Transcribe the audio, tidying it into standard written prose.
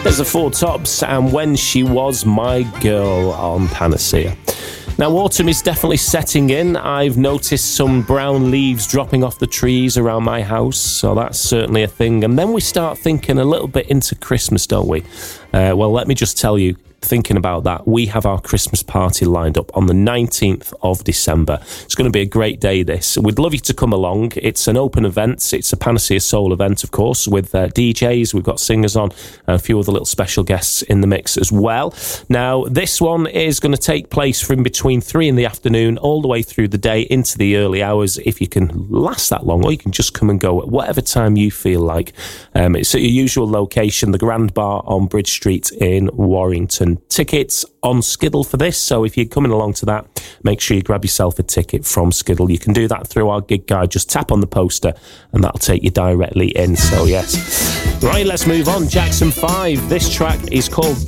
There's the Four Tops and When She Was My Girl on Panacea. Now, autumn is definitely setting in. I've noticed some brown leaves dropping off the trees around my house, so that's certainly a thing. And then we start thinking a little bit into Christmas, don't we? Well, let me just tell you, thinking about that, we have our Christmas party lined up on the 19th of December. It's going to be a great day, this. We'd love you to come along. It's an open event. It's a Panacea Soul event, of course, with DJs. We've got singers on and a few other little special guests in the mix as well. Now, this one is going to take place from between 3 in the afternoon all the way through the day into the early hours, if you can last that long, or you can just come and go at whatever time you feel like. It's at your usual location, the Grand Bar on Bridge Street in Warrington. Tickets on Skiddle for this, so if you're coming along to that, make sure you grab yourself a ticket from Skiddle. You can do that through our gig guide. Just tap on the poster and that'll take you directly in. So yes, right, let's move on. Jackson 5, this track is called